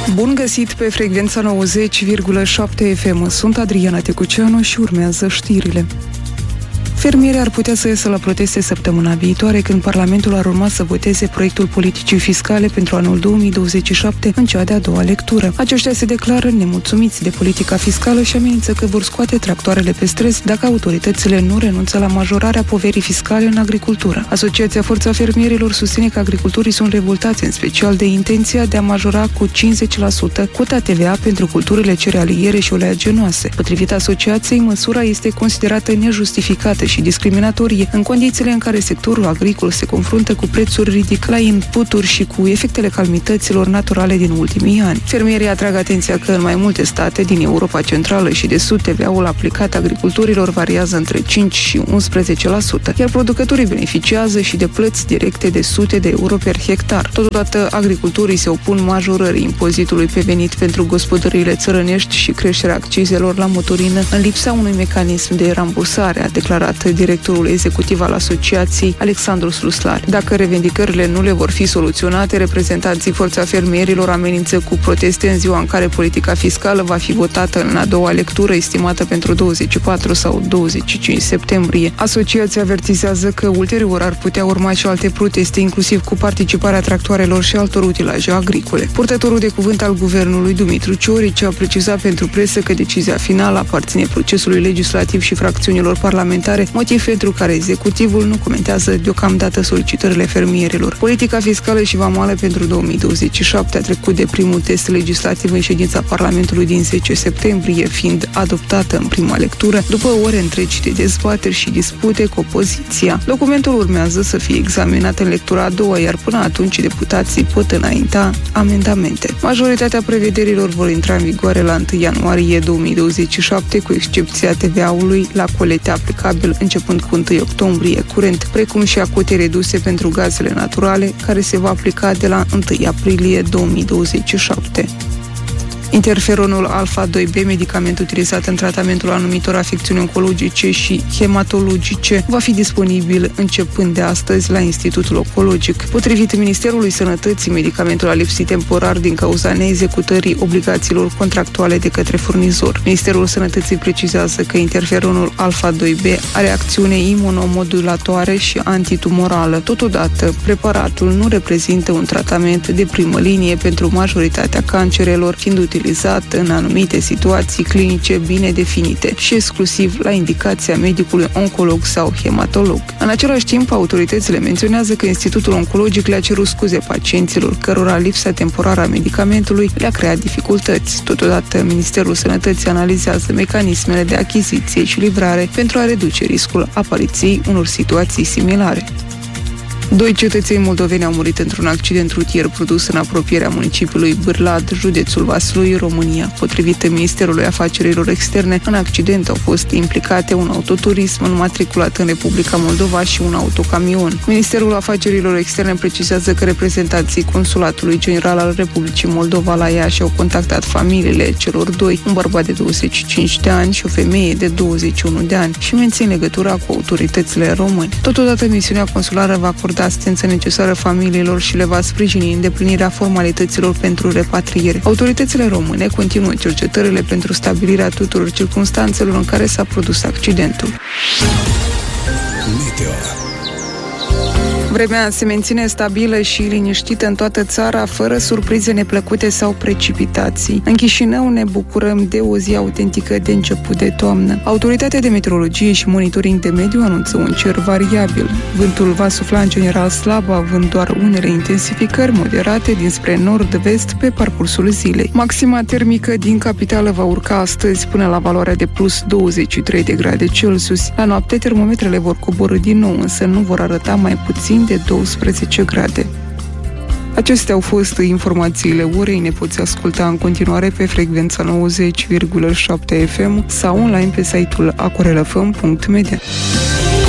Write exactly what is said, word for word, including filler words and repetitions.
Bun găsit pe frecvența nouăzeci virgulă șapte F M. Sunt Adriana Tecuceanu și urmează știrile. Fermierii ar putea să iasă la proteste săptămâna viitoare, când Parlamentul ar urma să voteze proiectul politicii fiscale pentru anul două mii douăzeci și șapte în cea de-a doua lectură. Aceștia se declară nemulțumiți de politica fiscală și amenință că vor scoate tractoarele pe străzi dacă autoritățile nu renunță la majorarea poverii fiscale în agricultură. Asociația Forța Fermierilor susține că agricultorii sunt revoltați, în special de intenția de a majora cu cincizeci la sută cota T V A pentru culturile cerealiere și oleaginoase. Potrivit asociației, măsura este considerată nejustificată și discriminatorie în condițiile în care sectorul agricol se confruntă cu prețuri ridicate la inputuri și cu efectele calamităților naturale din ultimii ani. Fermierii atrag atenția că în mai multe state din Europa Centrală și de Sud T V A-ul aplicat agricultorilor variază între cinci și unsprezece la sută, iar producătorii beneficiază și de plăți directe de sute de euro per hectar. Totodată, agricultorii se opun majorării impozitului pe venit pentru gospodăriile țărănești și creșterea accizelor la motorină în lipsa unui mecanism de rambursare, a declarat directorul executiv al asociației, Alexandru Sluslari. Dacă revendicările nu le vor fi soluționate, reprezentanții Forța Fermierilor amenință cu proteste în ziua în care politica fiscală va fi votată în a doua lectură, estimată pentru douăzeci și patru sau douăzeci și cinci septembrie. Asociația avertizează că ulterior ar putea urma și alte proteste, inclusiv cu participarea tractoarelor și altor utilaje agricole. Purtătorul de cuvânt al guvernului, Dumitru Ciorici, a precizat pentru presă că decizia finală aparține procesului legislativ și fracțiunilor parlamentare, motiv pentru care executivul nu comentează deocamdată solicitările fermierilor. Politica fiscală și vamală pentru două mii douăzeci și șapte a trecut de primul test legislativ în ședința Parlamentului din zece septembrie, fiind adoptată în prima lectură, după ore întregi de dezbateri și dispute cu opoziția. Documentul urmează să fie examinat în lectura a doua, iar până atunci deputații pot înainta amendamente. Majoritatea prevederilor vor intra în vigoare la întâi ianuarie două mii douăzeci și șapte, cu excepția T V A-ului la colete aplicabil începând cu întâi octombrie curent, precum și a cotei reduse pentru gazele naturale, care se va aplica de la întâi aprilie două mii douăzeci și șapte. Interferonul alfa doi B, medicament utilizat în tratamentul anumitor afecțiuni oncologice și hematologice, va fi disponibil începând de astăzi la Institutul Oncologic. Potrivit Ministerului Sănătății, medicamentul a lipsit temporar din cauza neexecutării obligațiilor contractuale de către furnizor. Ministerul Sănătății precizează că interferonul alfa doi B are acțiune imunomodulatoare și antitumorală. Totodată, preparatul nu reprezintă un tratament de primă linie pentru majoritatea cancerelor, fiind utilizat în anumite situații clinice bine definite și exclusiv la indicația medicului oncolog sau hematolog. În același timp, autoritățile menționează că Institutul Oncologic le-a cerut scuze pacienților cărora lipsa temporară a medicamentului le-a creat dificultăți. Totodată, Ministerul Sănătății analizează mecanismele de achiziție și livrare pentru a reduce riscul apariției unor situații similare. Doi cetățeni moldoveni au murit într-un accident rutier produs în apropierea municipiului Bârlad, județul Vaslui, România. Potrivit Ministerului Afacerilor Externe, în accident au fost implicate un autoturism înmatriculat în Republica Moldova și un autocamion. Ministerul Afacerilor Externe precizează că reprezentanții Consulatului General al Republicii Moldova la Iași au contactat familiile celor doi, un bărbat de douăzeci și cinci de ani și o femeie de douăzeci și unu de ani, și mențin legătura cu autoritățile române. Totodată, misiunea consulară va acorda asistență necesară familiilor și le va sprijini îndeplinirea formalităților pentru repatriere. Autoritățile române continuă cercetările pentru stabilirea tuturor circumstanțelor în care s-a produs accidentul. Meteo. Vremea se menține stabilă și liniștită în toată țara, fără surprize neplăcute sau precipitații. În Chișinău ne bucurăm de o zi autentică de început de toamnă. Autoritatea de meteorologie și monitoring de mediu anunță un cer variabil. Vântul va sufla în general slab, având doar unele intensificări moderate dinspre nord-vest pe parcursul zilei. Maxima termică din capitală va urca astăzi până la valoarea de plus douăzeci și trei de grade Celsius. La noapte, termometrele vor coborî din nou, însă nu vor arăta mai puțin de douăsprezece grade. Acestea au fost informațiile orei. Ne poți asculta în continuare pe frecvența nouăzeci virgulă șapte F M sau online pe site-ul acorelafm punct media.